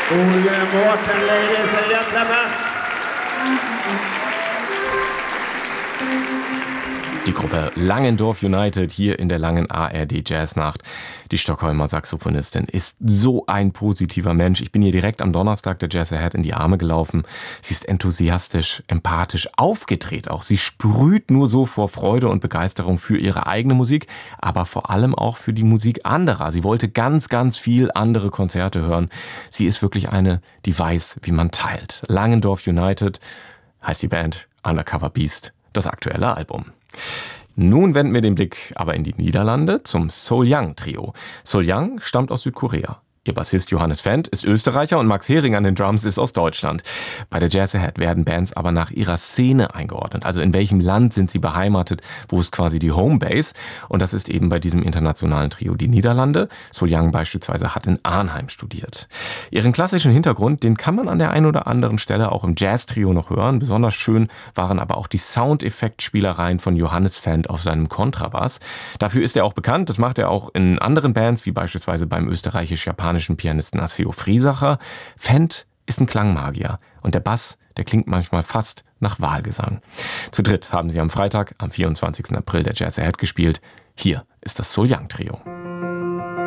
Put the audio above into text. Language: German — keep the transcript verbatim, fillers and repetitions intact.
Guten Morgen, Ladies and Gentlemen. Die Gruppe Langendorf United hier in der langen A R D Jazznacht. Die Stockholmer Saxophonistin ist so ein positiver Mensch. Ich bin ihr direkt am Donnerstag der Jazz Ahead in die Arme gelaufen. Sie ist enthusiastisch, empathisch, aufgedreht auch. Sie sprüht nur so vor Freude und Begeisterung für ihre eigene Musik, aber vor allem auch für die Musik anderer. Sie wollte ganz, ganz viel andere Konzerte hören. Sie ist wirklich eine, die weiß, wie man teilt. Langendorf United heißt die Band, Undercover Beast, das aktuelle Album. Nun wenden wir den Blick aber in die Niederlande zum Sol-Yang Trio. Sol-Yang stammt aus Südkorea. Ihr Bassist Johannes Fendt ist Österreicher und Max Hering an den Drums ist aus Deutschland. Bei der Jazz Ahead werden Bands aber nach ihrer Szene eingeordnet. Also in welchem Land sind sie beheimatet, wo ist quasi die Homebase. Und das ist eben bei diesem internationalen Trio die Niederlande. Sol-Yang beispielsweise hat in Arnhem studiert. Ihren klassischen Hintergrund, den kann man an der einen oder anderen Stelle auch im Jazz-Trio noch hören. Besonders schön waren aber auch die Soundeffektspielereien von Johannes Fendt auf seinem Kontrabass. Dafür ist er auch bekannt. Das macht er auch in anderen Bands, wie beispielsweise beim österreichisch-japanischen Pianisten Asio Friesacher. Fendt ist ein Klangmagier und der Bass, der klingt manchmal fast nach Wahlgesang. Zu dritt haben sie am Freitag, am vierundzwanzigsten April der Jazz Ahead gespielt. Hier ist das Sol-Yang Trio.